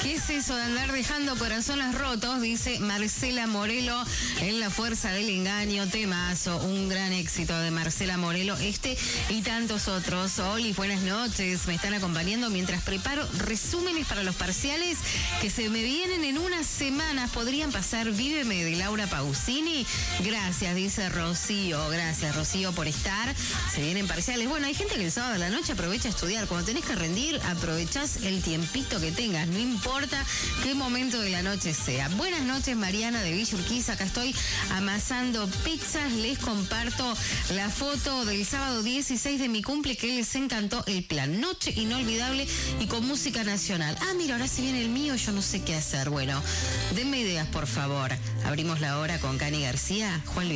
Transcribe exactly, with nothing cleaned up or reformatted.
¿Qué es eso de andar dejando corazones rotos? Dice Marcela Morelo en La Fuerza del Engaño. Temazo, un gran éxito de Marcela Morelo, este y tantos otros. Oli, buenas noches. Me están acompañando mientras preparo resúmenes para los parciales que se me vienen en unas semanas. ¿Podrían pasar Víveme de Laura Pausini? Gracias, dice Rocío. Gracias, Rocío, por estar. Se vienen parciales. Bueno, hay gente que el sábado de la noche aprovecha a estudiar. Cuando tenés que rendir, aprovechás el tiempito que tengas. No importa qué momento de la noche sea. Buenas noches, Mariana de Villa Urquiza. Acá estoy amasando pizzas. Les comparto la foto del sábado dieciséis de mi cumple que les encantó el plan. Noche inolvidable y con música nacional. Ah, mira, ahora se viene el mío, yo no sé qué hacer. Bueno, denme ideas, por favor. Abrimos la hora con Cani García. Juan Luis.